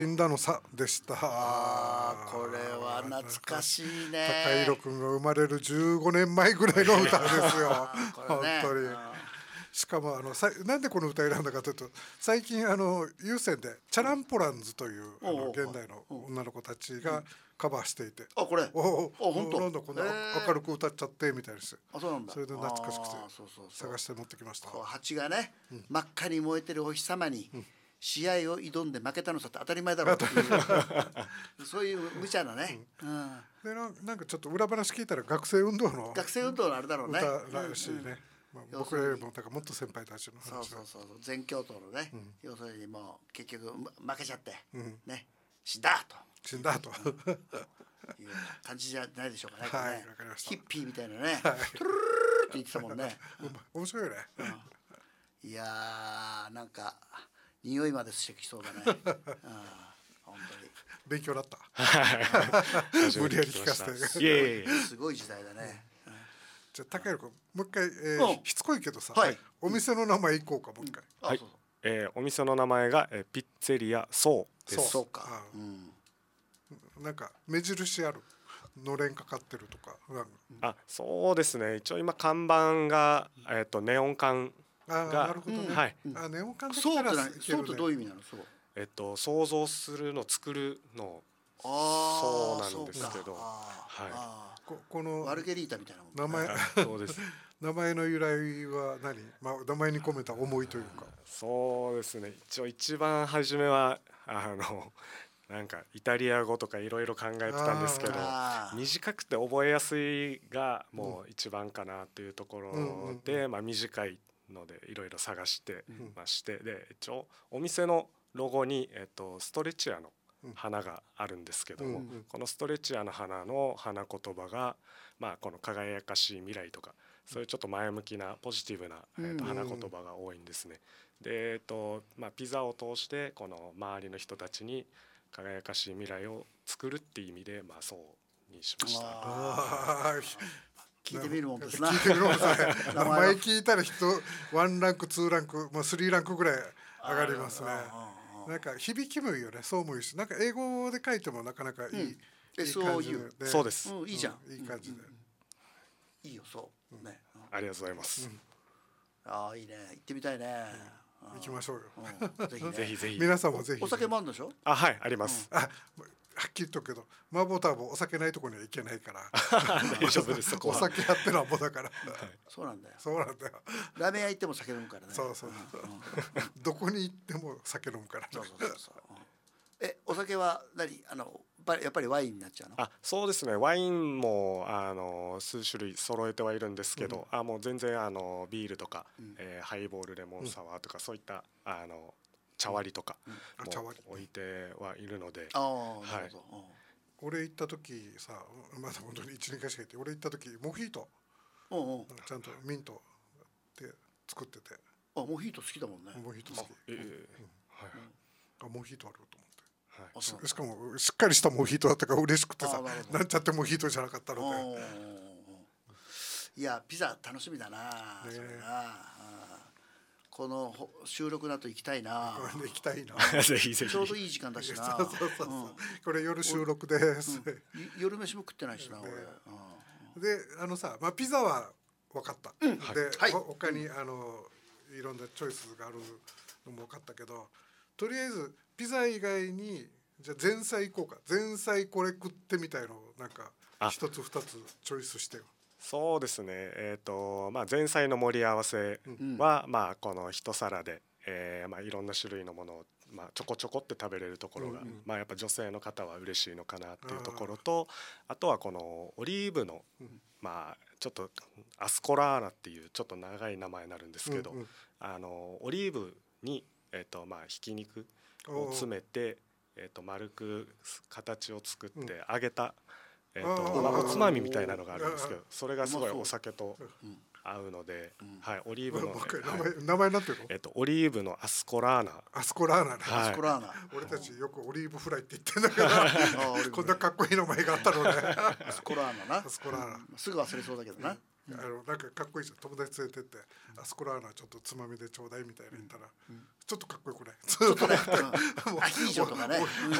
死んだのさでした。 これは懐かしいね。 高弘君が生まれる15年前ぐらいの歌ですよ。本当に。しかもなんでこの歌選んだかというと、最近有線でチャランポランズという現代の女の子たちがカバーしていて、 これ本当なんだこんな明るく歌っちゃってみたいです。 そうなんだ。 それで懐かしくて探して持ってきました。 蜂がね、真っ赤に燃えてるお日様に試合を挑んで負けたのさって当たり前だろうっていうそういう無茶なね。 でなんかちょっと裏話聞いたら学生運動のあれだろうね。 歌らしいね。僕らよりもだからもっと先輩たちの話。 そう全教頭のね、要するにもう結局負けちゃってね、死んだという感じじゃないでしょうかね。 はい、わかりました。 ヒッピーみたいなね、トゥルルルって言ってたもんね。 面白いね。 いやー、なんか匂いまでしてきそうだね。本当に勉強だった。 無理やり聞かせて。 いえいえ、 すごい時代だね。 じゃあ高弘君もう一回しつこいけどさ、お店の名前いこうかもう一回。 はい。お店の名前がピッツェリアそうです。 そうか。 なんか目印ある。のれんかかってるとか。 そうですね。一応今看板がネオン管が、 なるほどね。 はい。 ネオン管だったらそうってどういう意味なの？そう。 想像するの作るのそうなんですけど、 はい。 このマルゲリータみたいな名前、 そうです。 名前の由来は何？名前に込めた思いというか。 そうですね。一番初めはなんかイタリア語とかいろいろ考えてたんですけど、短くて覚えやすいがもう一番かなというところで、短いのでいろいろ探してまして、で一応お店のロゴにストレッチアの花があるんですけども、このストレッチアの花の花言葉がこの輝かしい未来とか、そういうちょっと前向きなポジティブな花言葉が多いんですね。でピザを通してこの周りの人たちに輝かしい未来を作るっていう意味でそうにしました。 聞いてみるもんですな。 名前聞いたら1ランク2ランク3ランクぐらい上がりますね。なんか響きもいいよね。そうもいいし、なんか英語で書いてもなかなかいい感じで。 そうです。 いいじゃん。 いい感じで。 いいよそうね。 ありがとうございます。 いいね。行ってみたいね。 行きましょうよ。 ぜひぜひ。 皆さんもぜひ。 お酒もあるんでしょ？ はい、あります。 はっきり言っとくけど、麻婆ターボお酒ないところには行けないから。 大丈夫です。 お酒やってなんぼだから。 そうなんだよ。 そうなんだよ。 ラーメン屋行っても酒飲むからね。 そう。どこに行っても酒飲むから。 そう。お酒はやっぱりワインになっちゃうの？ そうですね。ワインも数種類揃えてはいるんですけど、もう全然ビールとかハイボールレモンサワーとかそういった茶割りとかも置いてはいるので。 俺行った時さ、まだ本当に1、2回しか行って、俺行った時モヒートちゃんとミントで作ってて。 モヒート好きだもんね。 モヒート好き。モヒートあると思って。しかもしっかりしたモヒートだったから嬉しくてさ、なんちゃってモヒートじゃなかったので。 いやピザ楽しみだな。この収録だと行きたいな。 行きたいな。 ぜひぜひ。 ちょうどいい時間だしな。 これ夜収録です。 夜飯も食ってないしな俺。 でさ、ピザは分かった。で他にいろんなチョイスがあるのも分かったけど、とりあえずピザ以外にじゃあ前菜行こうか。前菜これ食ってみたいのをなんか一つ二つチョイスしてよ。 そうですね。前菜の盛り合わせはこの一皿でいろんな種類のものをちょこちょこって食べれるところがやっぱ女性の方は嬉しいのかなっていうところと、あとはこのオリーブのちょっとアスコラーナっていうちょっと長い名前になるんですけど、オリーブにひき肉を詰めて丸く形を作って揚げたおつまみみたいなのがあるんですけど、それがすごいお酒と合うので、オリーブの名前なんていうの？ オリーブのアスコラーナ。 アスコラーナね。 アスコラーナ。 俺たちよくオリーブフライって言ってんだけど、こんなかっこいい名前があったのね。 アスコラーナな。 アスコラーナ。 すぐ忘れそうだけどな。 なんかかっこいいじゃん。友達連れてってアスコラーナちょっとつまみでちょうだいみたいな言ったら、ちょっとかっこよくない？ ちょっとね、アヒージョとかね。